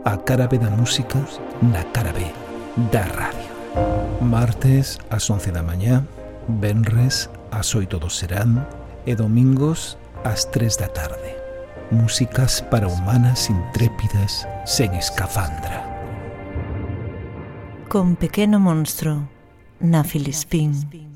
A cara B da música na cara B da radio. Martes ás 11 da mañá, venres ás 8 do serán e domingos ás 3 da tarde. Músicas para humanas intrépidas sen escafandra. Con Pequeno Monstro, na Filispín.